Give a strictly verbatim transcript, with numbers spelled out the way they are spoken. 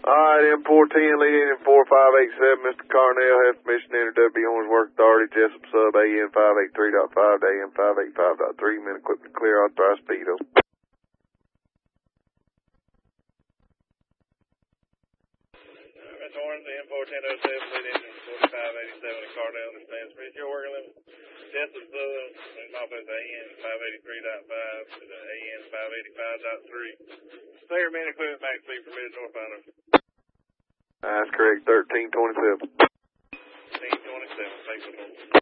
All right, M four ten, leading in four five eight seven. Mister Carnell has permission to enter W Owner's Work Authority, Jessup Sub, A N five eighty-three point five to A N five eighty-five point three. Men equipment clear, authorized speed. Over. Mister Orange, M four ten oh seven, leading in forty-five eighty-seven at Carnell, understands. Reach your working limit. Jessup Sub, moving off as A N five eighty-three point five to the A N five eighty-five point three. Clear, men equipment max speed permitted northbound. That's correct, thirteen twenty-seven. thirteen twenty-seven, take the